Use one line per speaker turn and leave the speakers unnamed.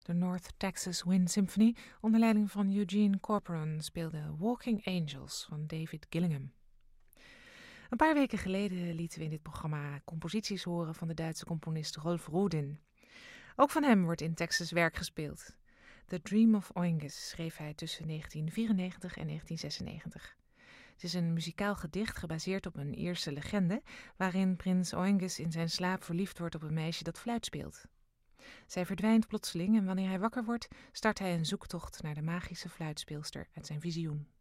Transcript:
De North Texas Wind Symphony onder leiding van Eugene Corporon speelde Walking Angels van David Gillingham. Een paar weken geleden lieten we in dit programma composities horen van de Duitse componist Rolf Rudin. Ook van hem wordt in Texas werk gespeeld. The Dream of Oinges schreef hij tussen 1994 en 1996. Het is een muzikaal gedicht gebaseerd op een Ierse legende, waarin prins Oinges in zijn slaap verliefd wordt op een meisje dat fluit speelt. Zij verdwijnt plotseling en wanneer hij wakker wordt, start hij een zoektocht naar de magische fluitspeelster uit zijn visioen.